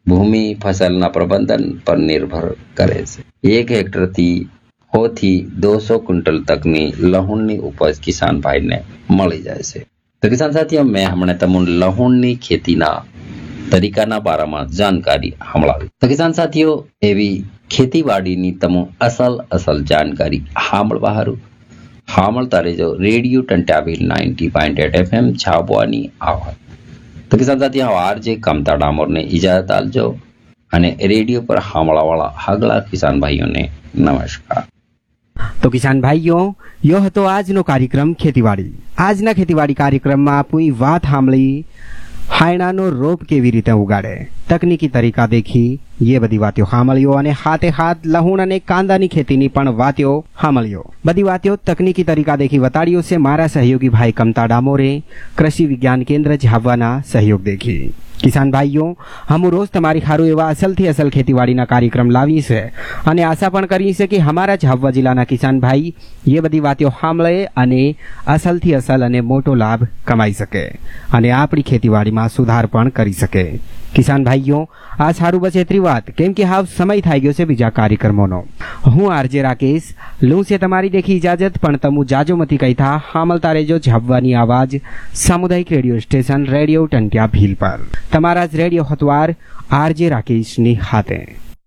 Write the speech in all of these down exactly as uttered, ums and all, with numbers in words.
ભૂમિ ફસલના પ્રબંધન પર નિર્ભર કરે છે। એક હેક્ટરથી સો થી દોસો ક્વિન્ટલ તકની લહુણની ઉપજ કિસાન ભાઈને મળી જાય છે। તો કિસાન સાથીઓ, મેં હમણાં તમને લહુણની ખેતીના તરીકાના બારામાં જાણકારી સંભળાવી। તો કિસાન સાથીઓ, એવી ખેતીવાડીની તમે અસલ અસલ જાણકારી સાંભળવા હારું સાંભળતા રહેજો radio ટંટાબીલ ninety point eight F M છાબવાની આવાજ। તો કિસાન સાથીઓ, આરજે કમતા ડામોરને ઇજાજત આલજો અને રેડિયો પર સાંભળવાવાળા આગલા કિસાન ભાઈઓને નમસ્કાર। तो किसान भाइयों, यो હતો આજનો કાર્યક્રમ ખેતીવાડી। આજના ખેતીવાડી કાર્યક્રમમાં આપણી વાત સાંભળી હાયણાનો રોપ કેવી રીતે ઉગાડે, તકનીકી તરીકા દેખી, ये બધી વાતો સાંભળ્યો અને હાથે હાથ લહુણ અને કાંદાની ખેતીની પણ વાતો સાંભળ્યો। બધી વાતો તકનીકી તરીકા દેખી વતાડ્યો છે મારા સહયોગી ભાઈ કમતા ડામોરે કૃષિ વિજ્ઞાન કેન્દ્ર ઝાબવાના સહયોગ દેખી। किसान भाइयों, हम रोज तमारी खारू एवा असल थी असल खेतीवाड़ी कार्यक्रम लावी से अने आशा पण करी से कि हमारा झाबुआ जिल्लाना किसान भाई ये बधी वातो सांभळे अने असल थी असल अने मोटो लाभ कमाई सके अने आपणी खेतीवाड़ी में सुधार पण करी सके। किसान भाइयों, आ सारू बस एतरी वात, केम कि हाव समय थाई गयो छे बीजा कार्यक्रमोनो। हूँ आरजे राकेश लूं से तमारी देखी इजाजत, पण तमु जाजो मती कहीथा सांभळता रहेजो झाबुआनी आवाज सामुदायिक radio station radio Tantya Bhil पर। तमारा ज रेडियो हतवार आरजे राकेश नी हाथे।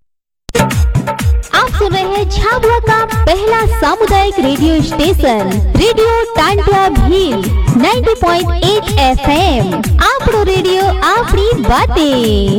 आप सुन रहे हैं झाबुआ का पहला सामुदायिक radio station radio Tantia Bhil ninety point eight F M. आपनो रेडियो आपनी बातें।